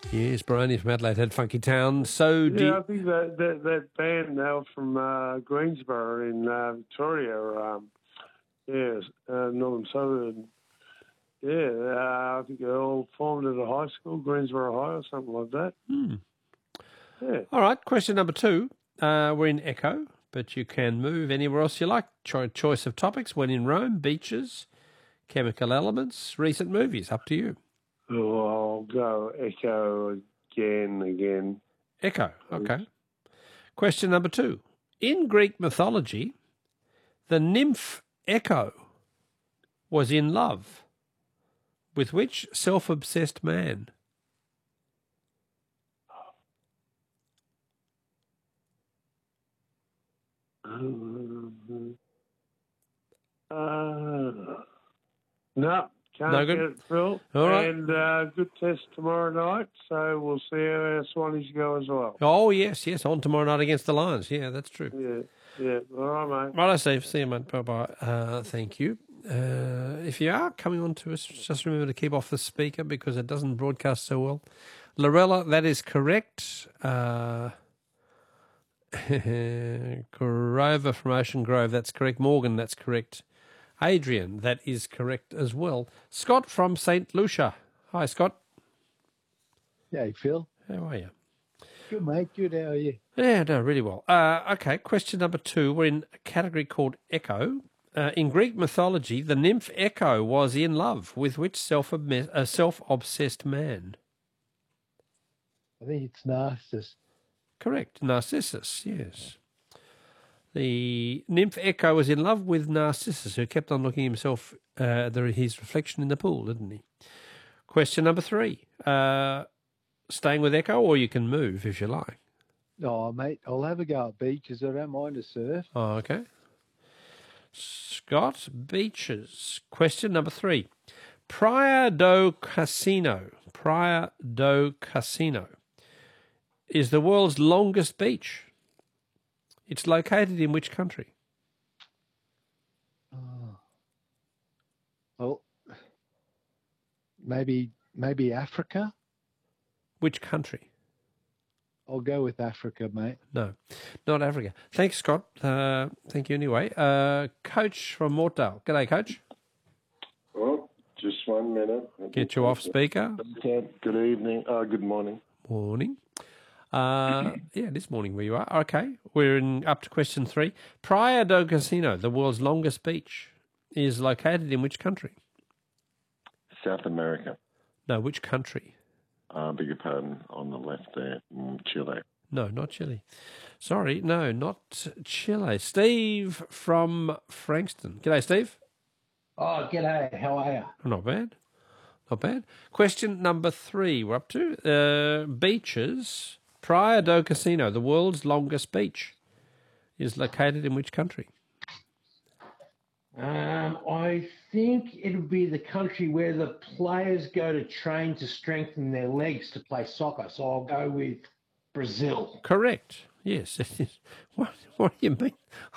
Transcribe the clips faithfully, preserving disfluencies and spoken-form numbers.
Yes, Bryony from Adelaide had Funky Town. So do Yeah, you, I think that that, that band, they were from uh, Greensboro in uh, Victoria. Um, yeah, uh, Northern Southern. Yeah, uh, I think they all formed at a high school, Greensboro High or something like that. hmm. Yeah. All right, question number two. Uh, we're in Echo, but you can move anywhere else you like. Cho- choice of topics: when in Rome, beaches, chemical elements, recent movies. Up to you. Oh, I'll go Echo again, again. Echo. Okay. Question number two. In Greek mythology, the nymph Echo was in love with which self-obsessed man? Um, uh, no, can't No get good? it, Phil. All right. And uh, good test tomorrow night, so we'll see how our Swannies go as well. Oh, yes, yes, on tomorrow night against the Lions. Yeah, that's true. Yeah, yeah. All right, mate. Right, Steve. See you, mate. Bye-bye. Uh, thank you. Uh, if you are coming on to us, just remember to keep off the speaker because it doesn't broadcast so well. Lorella, that is correct. Uh, Grover from Ocean Grove, that's correct. Morgan, that's correct. Adrian, that is correct as well. Scott from Saint Lucia. Hi, Scott. Hey, Phil. How are you? Good, mate. Good. How are you? Yeah, no, really well. Uh, okay, question number two. We're in a category called Echo. Uh, in Greek mythology, the nymph Echo was in love with which self a self-obsessed man? I think it's Narcissus. Correct, Narcissus, yes. The nymph Echo was in love with Narcissus, who kept on looking himself, uh, the, his reflection in the pool, didn't he? Question number three. Uh, staying with Echo, or you can move if you like. Oh, mate, I'll have a go at beaches. I don't mind a surf. Oh, okay. Scott, beaches. Question number three. Praia do Casino, Praia do Casino, is the world's longest beach. It's located in which country? Oh. Well, maybe maybe Africa. Which country? I'll go with Africa, mate. No, not Africa. Thanks, Scott. Uh, thank you anyway. Uh, Coach from Mortdale. G'day, Coach. Oh, just one minute. Get you off speaker. Good evening. Uh, good morning. Morning. Uh, yeah, it is morning where you are. Okay, we're in, up to question three. Praia do Casino, the world's longest beach, is located in which country? South America. No, which country? Uh, beg your pardon, on the left there, mm, Chile. No, not Chile. Sorry, no, not Chile. Steve from Frankston. G'day, Steve. Oh, g'day. How are you? Not bad. Not bad. Question number three we're up to. Uh, beaches. Praia do Casino, the world's longest beach, is located in which country? Um, I think it'll be the country where the players go to train to strengthen their legs to play soccer. So I'll go with Brazil. Correct. Yes. what, what do you mean?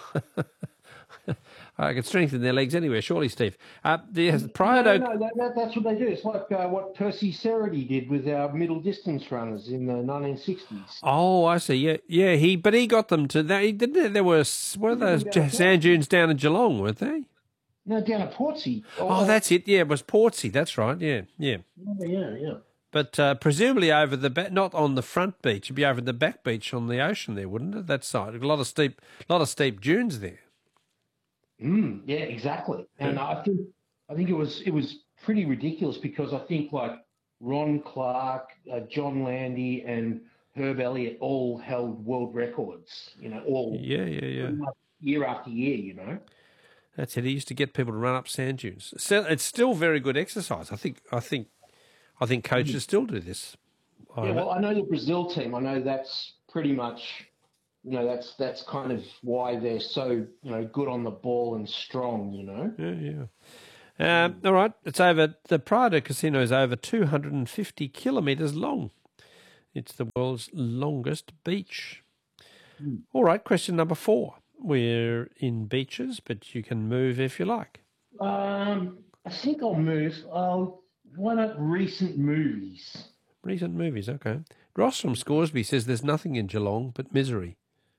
I can strengthen their legs anywhere, surely, Steve. Uh, the Praia No, do... no, that, that, that's what they do. It's like uh, what Percy Ceredy did with our middle distance runners in the nineteen sixties. Oh, I see. Yeah, yeah. He, but he got them to that. He didn't. There were what are those Yeah, sand dunes down in Geelong, weren't they? No, down at Portsea. Oh, that's it. Yeah, it was Portsea. That's right. Yeah, yeah. Yeah, yeah, yeah. But uh, presumably over the back, not on the front beach. It'd be over the back beach on the ocean there, wouldn't it? That side, a lot of steep, a lot of steep dunes there. Mm, yeah, exactly. And Yeah. I think I think it was it was pretty ridiculous because I think like Ron Clark, uh, John Landy, and Herb Elliott all held world records. You know, all Yeah, yeah, yeah. pretty much year after year. You know. That's it. He used to get people to run up sand dunes. So it's still very good exercise. I think. I think. I think coaches still do this. I Yeah, don't know. well, I know the Brazil team. I know that's pretty much, you know, that's that's kind of why they're so, you know, good on the ball and strong. You know. Yeah, yeah. Um, all right. It's over. The Praia do Casino is over two hundred and fifty kilometres long. It's the world's longest beach. Mm. All right. Question number four. We're in beaches, but you can move if you like. Um, I think I'll move. I'll. Why not recent movies? Recent movies, okay. Ross from Scoresby says there's nothing in Geelong but misery.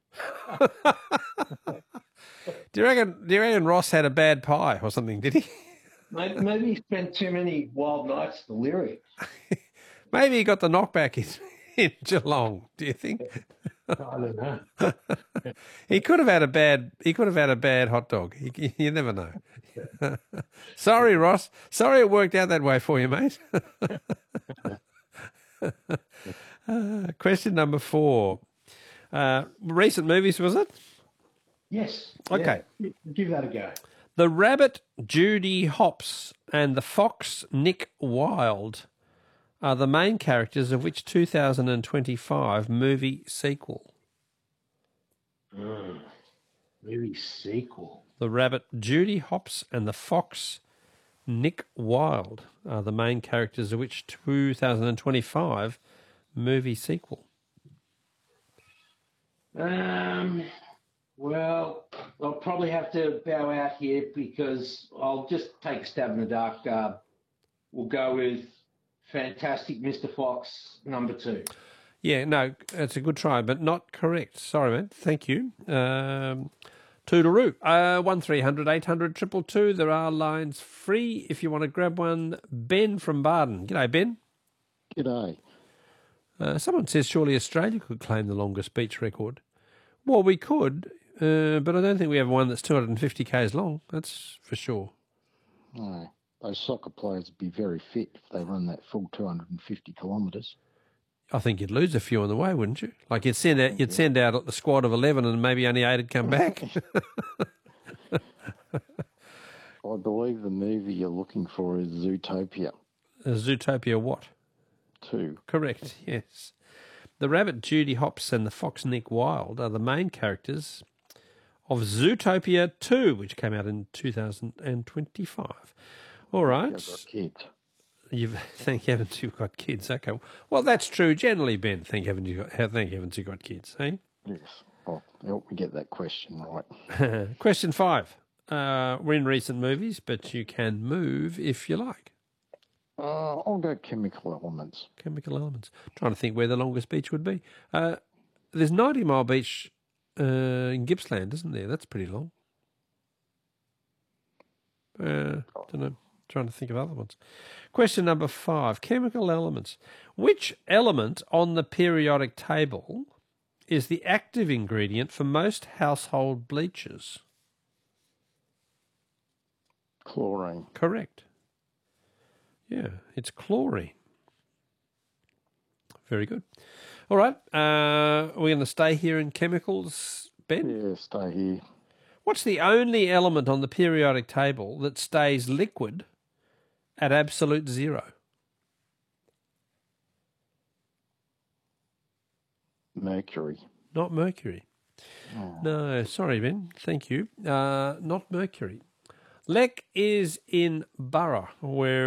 do you reckon? Do you reckon Ross had a bad pie or something? Did he? Maybe, maybe he spent too many wild nights at the Lyric. Maybe he got the knockback in, in Geelong. Do you think? I don't know. He could have had a bad. He could have had a bad hot dog. You, you never know. Sorry, Ross. Sorry it worked out that way for you, mate. uh, question number four. Uh, recent movies, was it? Yes. Okay. Yeah. Give that a go. The Rabbit, Judy Hopps, and the Fox, Nick Wilde, are the main characters of which two thousand twenty-five movie sequel? Mm. Movie sequel. The Rabbit, Judy Hopps, and the Fox, Nick Wilde, are the main characters of which two thousand twenty-five movie sequel? Um. Well, I'll probably have to bow out here because I'll just take a stab in the dark. Uh, we'll go with Fantastic Mister Fox, number two. Yeah, no, it's a good try, but not correct. Sorry, man. Thank you. Um, Toodaloo. Uh, one three hundred eight hundred two two two. There are lines free if you want to grab one. Ben from Barden. G'day, Ben. G'day. Uh, someone says surely Australia could claim the longest beach record. Well, we could, uh, but I don't think we have one that's two hundred fifty kays long. That's for sure. No, those soccer players would be very fit if they run that full two hundred fifty kilometres. I think you'd lose a few on the way, wouldn't you? Like you'd send out, you'd send out the squad of eleven, and maybe only eight would come back. I believe the movie you're looking for is Zootopia Uh, Zootopia what? two. Correct, yes. The Rabbit, Judy Hopps, and the Fox, Nick Wilde, are the main characters of Zootopia two, which came out in two thousand twenty-five. All right. I've got kids. You've, thank heavens you've got kids. Okay. Well, that's true generally, Ben. Thank heavens you've got, thank heavens you've got kids, eh? Yes. Well, help me get that question right. Question five. Uh, we're in recent movies, but you can move if you like. Uh, I'll go chemical elements. Chemical elements. Trying to think where the longest beach would be. Uh, there's ninety Mile Beach uh, in Gippsland, isn't there? That's pretty long. Uh, don't know. Trying to think of other ones. Question number five. Chemical elements. Which element on the periodic table is the active ingredient for most household bleaches? Chlorine. Correct. Yeah, it's chlorine. Very good. All right. Uh, we're going to stay here in chemicals, Ben? Yeah, stay here. What's the only element on the periodic table that stays liquid at absolute zero? Mercury. Not mercury. Oh. No, sorry, Ben. Thank you. Uh, not mercury. Lek is in Borough, where